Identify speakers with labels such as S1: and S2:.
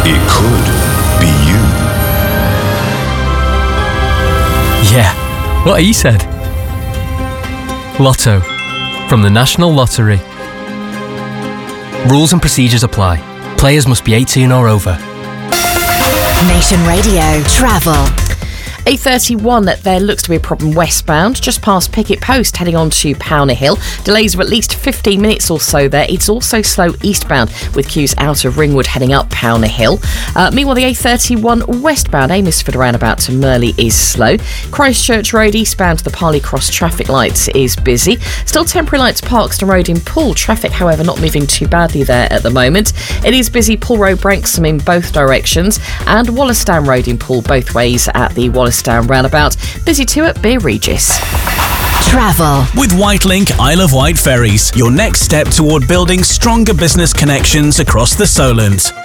S1: It could be you.
S2: Yeah, what he said. Lotto, from the National Lottery. Rules and procedures apply. Players must be 18 or over.
S3: Nation Radio Travel.
S4: A31, there looks to be a problem westbound, just past Picket Post, heading on to Pownor Hill. Delays of at least 15 minutes or so there. It's also slow eastbound, with queues out of Ringwood heading up Pownor Hill. Meanwhile, the A31 westbound, Amesford roundabout to Merley is slow. Christchurch Road eastbound to the Parley Cross traffic lights is busy. Still temporary lights Parkston Road in Poole. Traffic, however, not moving too badly there at the moment. It is busy Poole Road, Branksome in both directions, and Wallasdown Road in Poole both ways at the Wallasdown roundabout. Busy too at Beer Regis.
S3: Travel.
S5: With Whitelink Isle of Wight Ferries, your next step toward building stronger business connections across the Solent.